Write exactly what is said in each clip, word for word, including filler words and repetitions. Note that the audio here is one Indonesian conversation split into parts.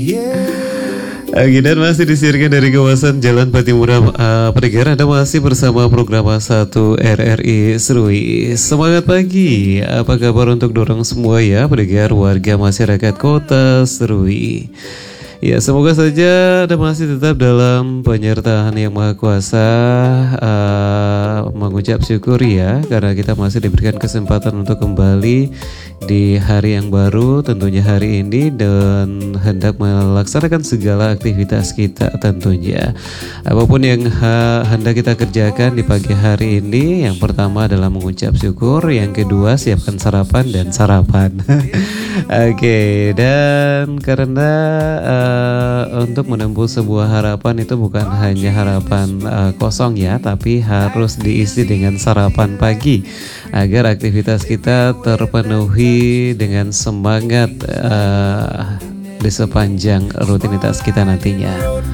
Oke, dan masih disiarkan dari kawasan Jalan Patimura uh, Pendengar, Anda masih bersama program satu R R I Serui. Semangat pagi, apa kabar untuk dorong semua ya pendengar warga masyarakat kota Serui. Ya, semoga saja Anda masih tetap dalam penyertaan Yang Maha Kuasa. uh, Mengucap syukur ya, karena kita masih diberikan kesempatan untuk kembali di hari yang baru, tentunya hari ini, dan hendak melaksanakan segala aktivitas kita tentunya. Apapun yang ha- hendak kita kerjakan di pagi hari ini, yang pertama adalah mengucap syukur, yang kedua siapkan sarapan dan sarapan. Oke, okay, dan karena uh, untuk menempuh sebuah harapan itu bukan hanya harapan uh, kosong ya, tapi harus diisi dengan sarapan pagi agar aktivitas kita terpenuhi dengan semangat uh, di sepanjang rutinitas kita nantinya.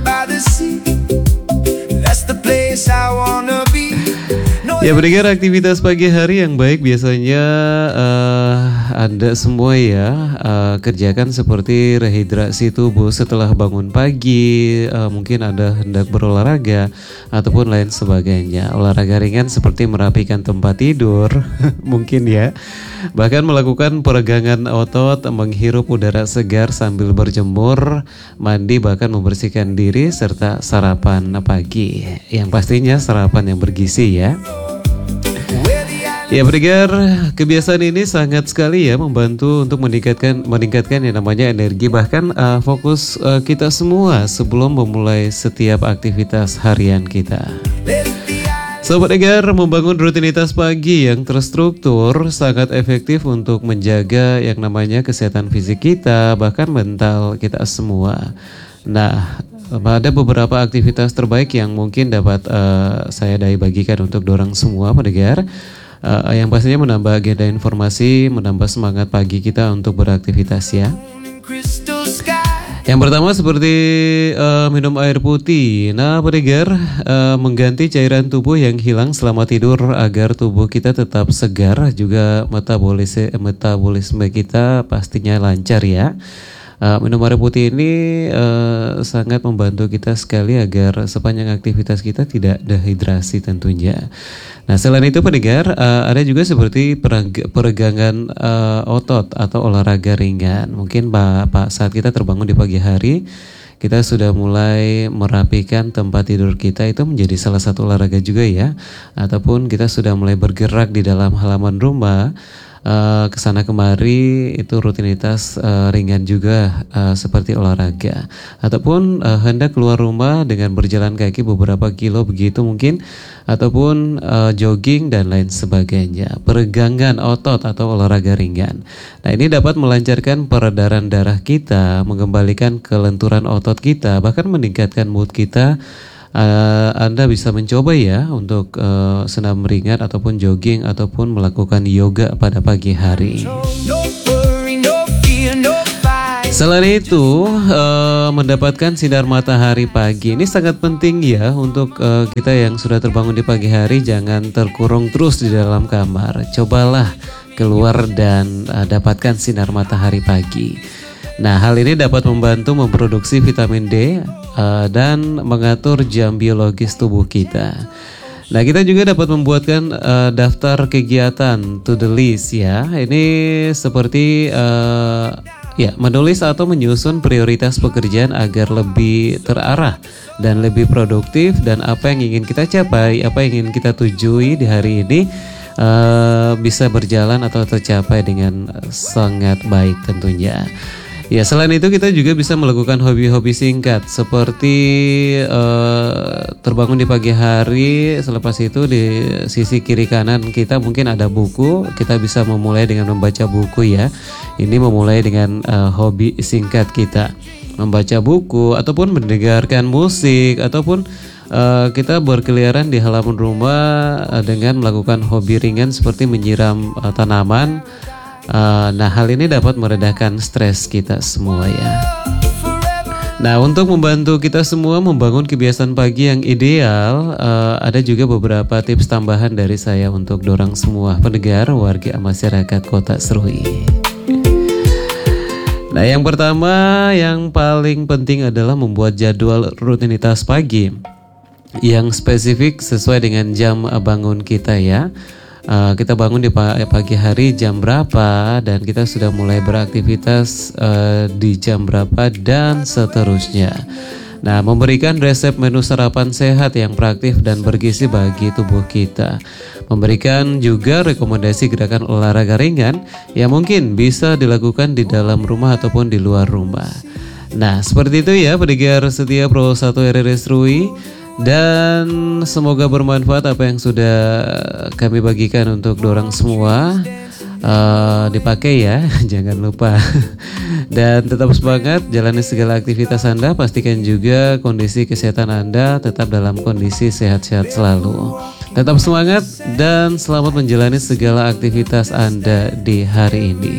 Ya, berikan aktivitas pagi hari yang baik biasanya uh, Anda semua ya uh, kerjakan seperti rehidrasi tubuh setelah bangun pagi, uh, mungkin Anda hendak berolahraga ataupun lain sebagainya. Olahraga ringan seperti merapikan tempat tidur mungkin ya. Bahkan melakukan peregangan otot, menghirup udara segar sambil berjemur, mandi, bahkan membersihkan diri serta sarapan pagi. Yang pastinya sarapan yang bergizi ya. Ya, pendengar, kebiasaan ini sangat sekali ya membantu untuk meningkatkan meningkatkan yang namanya energi, bahkan uh, fokus uh, kita semua sebelum memulai setiap aktivitas harian kita. Sobat dengar, membangun rutinitas pagi yang terstruktur sangat efektif untuk menjaga yang namanya kesehatan fisik kita, bahkan mental kita semua. Nah, ada beberapa aktivitas terbaik yang mungkin dapat uh, saya dai bagikan untuk dorong semua pendengar. Uh, yang pastinya menambah agenda informasi, menambah semangat pagi kita untuk beraktivitas ya. Yang pertama seperti uh, minum air putih. Nah, pendengar, uh, mengganti cairan tubuh yang hilang selama tidur agar tubuh kita tetap segar, juga metabolisme metabolisme kita pastinya lancar ya. Uh, minum air putih ini uh, sangat membantu kita sekali agar sepanjang aktivitas kita tidak dehidrasi tentunya. Nah, selain itu pendengar, uh, ada juga seperti pereg- peregangan uh, otot atau olahraga ringan. Mungkin Pak, Pak saat kita terbangun di pagi hari, kita sudah mulai merapikan tempat tidur kita, itu menjadi salah satu olahraga juga ya. Ataupun kita sudah mulai bergerak di dalam halaman rumah, Uh, kesana kemari, itu rutinitas uh, ringan juga uh, seperti olahraga. Ataupun uh, hendak keluar rumah dengan berjalan kaki beberapa kilo begitu mungkin, ataupun uh, jogging dan lain sebagainya. Peregangan otot atau olahraga ringan. Nah, ini dapat melancarkan peredaran darah kita, mengembalikan kelenturan otot kita, bahkan meningkatkan mood kita. Uh, Anda bisa mencoba ya untuk uh, senam ringan ataupun jogging ataupun melakukan yoga pada pagi hari. Selain itu, uh, mendapatkan sinar matahari pagi ini sangat penting ya untuk uh, kita yang sudah terbangun di pagi hari. Jangan terkurung terus di dalam kamar. Cobalah keluar dan uh, dapatkan sinar matahari pagi. Nah, hal ini dapat membantu memproduksi vitamin D uh, dan mengatur jam biologis tubuh kita. Nah, kita juga dapat membuatkan uh, daftar kegiatan to the list ya. Ini seperti uh, ya menulis atau menyusun prioritas pekerjaan agar lebih terarah dan lebih produktif, dan apa yang ingin kita capai, apa yang ingin kita tujui di hari ini uh, bisa berjalan atau tercapai dengan sangat baik tentunya. Ya, selain itu kita juga bisa melakukan hobi-hobi singkat seperti uh, terbangun di pagi hari. Selepas itu di sisi kiri kanan kita mungkin ada buku. Kita bisa memulai dengan membaca buku ya. Ini memulai dengan uh, hobi singkat kita, membaca buku ataupun mendengarkan musik, ataupun uh, kita berkeliaran di halaman rumah uh, dengan melakukan hobi ringan seperti menyiram uh, tanaman. Uh, nah, hal ini dapat meredakan stres kita semua ya. Nah, untuk membantu kita semua membangun kebiasaan pagi yang ideal, uh, ada juga beberapa tips tambahan dari saya untuk dorong semua pendengar warga masyarakat kota Serui. Nah, yang pertama yang paling penting adalah membuat jadwal rutinitas pagi yang spesifik sesuai dengan jam bangun kita ya. Uh, kita bangun di pagi hari jam berapa dan kita sudah mulai beraktivitas uh, di jam berapa dan seterusnya. Nah, memberikan resep menu sarapan sehat yang praktis dan bergizi bagi tubuh kita. Memberikan juga rekomendasi gerakan olahraga ringan yang mungkin bisa dilakukan di dalam rumah ataupun di luar rumah. Nah, seperti itu ya pendengar setia Pro satu R R S Rui. Dan semoga bermanfaat apa yang sudah kami bagikan untuk dorang semua. Uh, dipakai ya, jangan lupa. Dan tetap semangat, jalani segala aktivitas Anda. Pastikan juga kondisi kesehatan Anda tetap dalam kondisi sehat-sehat selalu. Tetap semangat dan selamat menjalani segala aktivitas Anda di hari ini.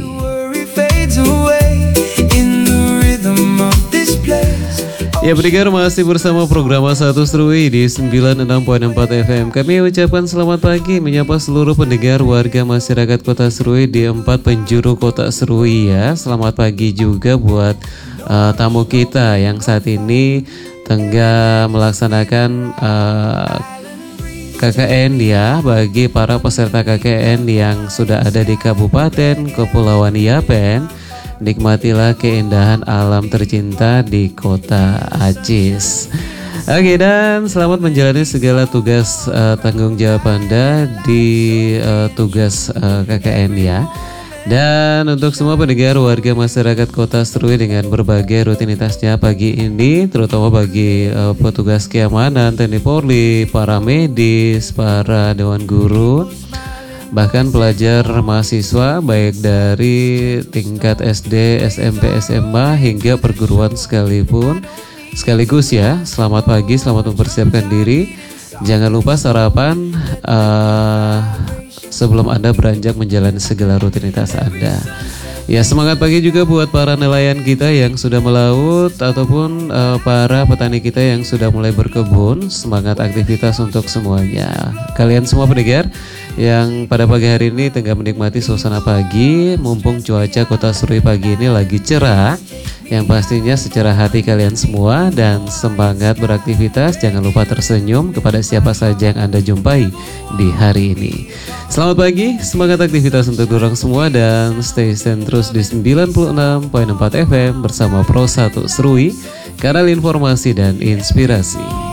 Ya, pendengar masih bersama program satu Serui di sembilan puluh enam koma empat F M. Kami ucapkan selamat pagi menyapa seluruh pendengar warga masyarakat Kota Serui di empat penjuru Kota Serui ya. Selamat pagi juga buat uh, tamu kita yang saat ini tengah melaksanakan uh, K K N ya, bagi para peserta K K N yang sudah ada di Kabupaten Kepulauan Yapen. Nikmatilah keindahan alam tercinta di Kota Acis. Oke, dan selamat menjalani segala tugas uh, tanggung jawab Anda di uh, tugas uh, K K N ya. Dan untuk semua pendengar warga masyarakat Kota Serui dengan berbagai rutinitasnya pagi ini, terutama bagi uh, petugas keamanan, T N I Polri, para medis, para dewan guru, bahkan pelajar mahasiswa baik dari tingkat S D, S M P, S M A hingga perguruan sekalipun. Sekaligus ya, selamat pagi, selamat mempersiapkan diri. Jangan lupa sarapan uh, sebelum Anda beranjak menjalani segala rutinitas Anda. Ya, semangat pagi juga buat para nelayan kita yang sudah melaut ataupun uh, para petani kita yang sudah mulai berkebun. Semangat aktivitas untuk semuanya. Kalian semua pendengar yang pada pagi hari ini tengah menikmati suasana pagi, mumpung cuaca Kota Serui pagi ini lagi cerah, yang pastinya secara hati kalian semua dan semangat beraktivitas. Jangan lupa tersenyum kepada siapa saja yang Anda jumpai di hari ini. Selamat pagi, semangat aktivitas untuk dorong semua dan stay tune terus di sembilan puluh enam koma empat F M bersama Pro satu Serui, kanal informasi dan inspirasi.